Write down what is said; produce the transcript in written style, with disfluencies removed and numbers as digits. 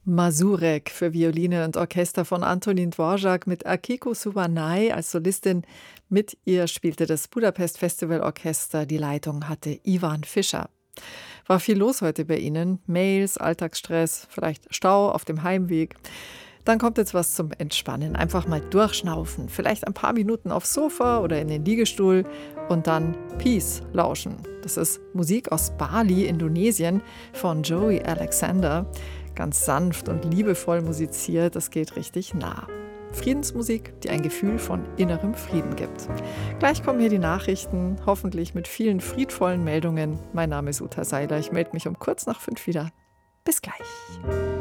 Mazurek für Violine und Orchester von Antonín Dvořák mit Akiko Subanai als Solistin. Mit ihr spielte das Budapest Festival Orchester. Die Leitung hatte Ivan Fischer. War viel los heute bei Ihnen. Mails, Alltagsstress, vielleicht Stau auf dem Heimweg. Dann kommt jetzt was zum Entspannen. Einfach mal durchschnaufen. Vielleicht ein paar Minuten aufs Sofa oder in den Liegestuhl und dann Peace lauschen. Das ist Musik aus Bali, Indonesien, von Joey Alexander. Ganz sanft und liebevoll musiziert, das geht richtig nah. Friedensmusik, die ein Gefühl von innerem Frieden gibt. Gleich kommen hier die Nachrichten, hoffentlich mit vielen friedvollen Meldungen. Mein Name ist Uta Seiler, ich melde mich um kurz nach 5 wieder. Bis gleich.